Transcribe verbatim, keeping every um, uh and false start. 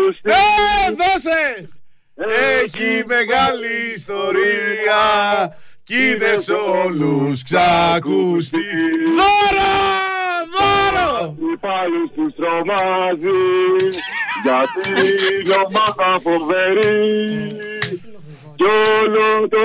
ακουστεί. Ε, δώσε! Έχει μεγάλη ιστορία κι είναι σ' όλους ξακουστεί. Δώρο! Δώρο! Υπάλληλους τους τρομάζει, γιατί είναι ομάδα φοβερή κι όλο το